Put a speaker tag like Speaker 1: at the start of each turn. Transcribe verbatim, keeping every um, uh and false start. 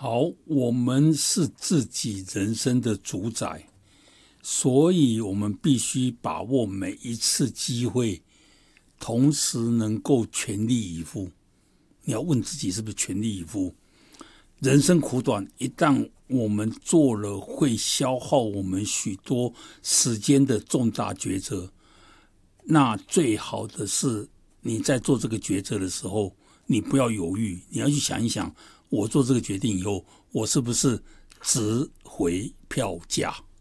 Speaker 1: 好，我们是自己人生的主宰，所以我们必须把握每一次机会，同时能够全力以赴。你要问自己是不是全力以赴？人生苦短，一旦我们做了会消耗我们许多时间的重大抉择，那最好的是你在做这个抉择的时候，你不要犹豫，你要去想一想，我做这个决定以后，我是不是值回票价？